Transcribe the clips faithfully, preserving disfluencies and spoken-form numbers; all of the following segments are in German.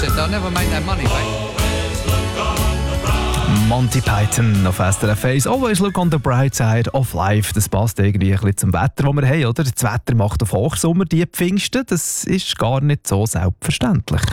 said they'll never make that money back. Monty Python auf S R F eins. Always look on the bright side of life. Das passt irgendwie ein bisschen zum Wetter, das wir haben, oder? Das Wetter macht auf Hochsommer die Pfingsten. Das ist gar nicht so selbstverständlich.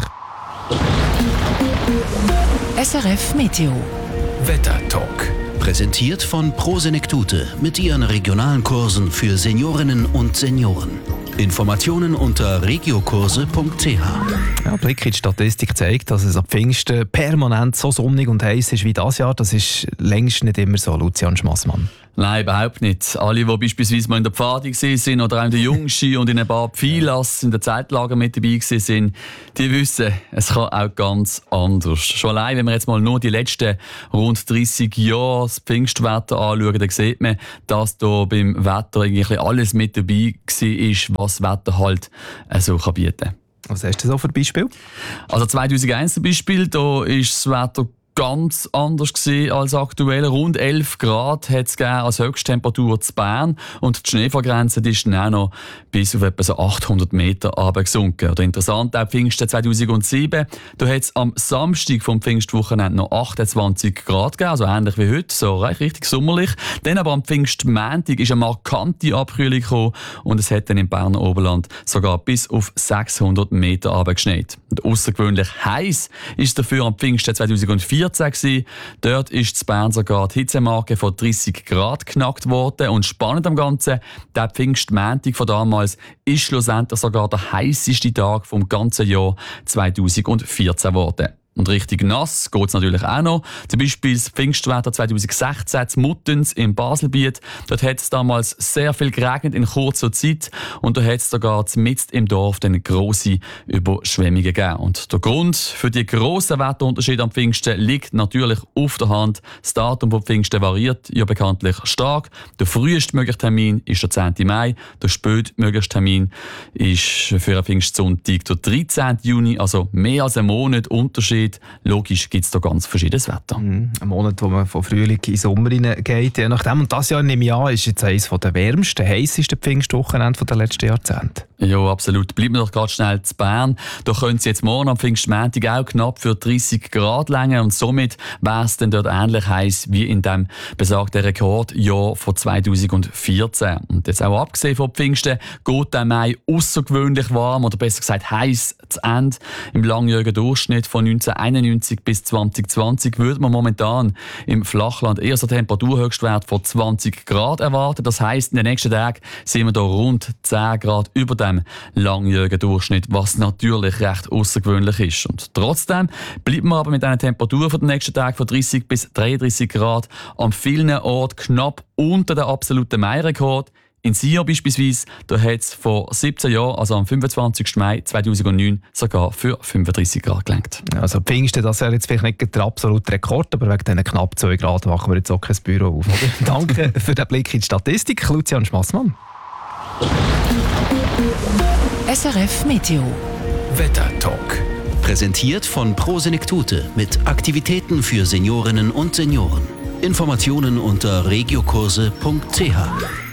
S R F Meteo. Wetter-Talk. Präsentiert von Prosenektute mit ihren regionalen Kursen für Seniorinnen und Senioren. Informationen unter regiokurse punkt c h. Ja, Blick in die Statistik zeigt, dass es ab Pfingsten permanent so sonnig und heiß ist wie dieses Jahr. Das ist längst nicht immer so, Lucian Schmassmann. Nein, überhaupt nicht. Alle, die beispielsweise mal in der Pfade waren oder auch in der Jungski und in ein paar Pfilas in der Zeltlager mit dabei waren, die wissen, es kann auch ganz anders. Schon allein, wenn wir jetzt mal nur die letzten rund dreissig Jahre das Pfingstwetter anschauen, dann sieht man, dass da beim Wetter eigentlich alles mit dabei war, was das Wetter halt so bieten kann. Was hast du so für Beispiel? Also zweitausendeins zum Beispiel, da ist das Wetter ganz anders gewesen als aktuell. Rund elf Grad hat es als Höchsttemperatur zu Bern und die Schneefallgrenze ist dann auch noch bis auf etwa so achthundert Meter runtergesunken. Oder interessant, auch Pfingsten zweitausendsieben, da hat es am Samstag vom Pfingstwochenende noch achtundzwanzig Grad gegeben, also ähnlich wie heute, so richtig sommerlich. Dann aber am Pfingstmontag ist eine markante Abkühlung gekommen und es hat dann im Berner Oberland sogar bis auf sechshundert Meter runtergeschneit. Und außergewöhnlich heiß ist es dafür am Pfingsten zweitausendvierzehn gewesen. Dort ist in Bern sogar die Hitzemarke von dreissig Grad geknackt worden. Und spannend am Ganzen, der Pfingstmontag von damals ist schlussendlich sogar der heißeste Tag vom ganzen Jahr zweitausendvierzehn geworden. Und richtig nass geht es natürlich auch noch. Zum Beispiel das Pfingstwetter zweitausendsechzehn in Muttens im Baselbiet. Dort hat es damals sehr viel geregnet in kurzer Zeit. Und da hat es sogar mitten im Dorf dann grosse Überschwemmungen gegeben. Und der Grund für die grossen Wetterunterschiede am Pfingsten liegt natürlich auf der Hand. Das Datum vom Pfingsten variiert ja bekanntlich stark. Der frühestmögliche Termin ist der zehnten Mai. Der spätmögliche Termin ist für einen Pfingstsonntag der dreizehnten Juni. Also mehr als einen Monat Unterschied. Logisch gibt es da ganz verschiedenes Wetter. Mm, ein Monat, wo man von Frühling in Sommer hineingeht. Je nachdem. Und das Jahr nehme ich an, ist jetzt eines der wärmsten, heissesten Pfingstwochenende der letzten Jahrzehnte. Ja, absolut. Bleiben wir doch gerade schnell zu Bern. Da können es jetzt morgen am Pfingstmontag auch knapp für dreissig Grad länger und somit wäre es dann dort ähnlich heiß wie in dem besagten Rekordjahr von zweitausendvierzehn. Und jetzt auch abgesehen von Pfingsten geht der Mai außergewöhnlich warm oder besser gesagt heiß zu Ende. Im langjährigen Durchschnitt von neunzehnhunderteinundneunzig bis zwanzig zwanzig würde man momentan im Flachland eher so einen Temperaturhöchstwert von zwanzig Grad erwarten. Das heisst, in den nächsten Tagen sind wir da rund zehn Grad über dem langjährigen Durchschnitt, was natürlich recht außergewöhnlich ist. Und trotzdem bleiben wir aber mit einer Temperatur für den nächsten Tag von dreißig bis dreiunddreißig Grad an vielen Orten knapp unter dem absoluten Mai-Rekord. In Sion beispielsweise, da hat es vor siebzehn Jahren, also am fünfundzwanzigsten Mai zweitausendneun, sogar für fünfunddreißig Grad gelangt. Also Pfingsten, das wäre jetzt vielleicht nicht der absolute Rekord, aber wegen diesen knapp zwei Grad machen wir jetzt auch kein Büro auf. Danke für den Blick in die Statistik, Lucian Schmassmann. S R F Meteo. Wetter-Talk. Präsentiert von Prosenektute mit Aktivitäten für Seniorinnen und Senioren. Informationen unter regiokurse punkt c h.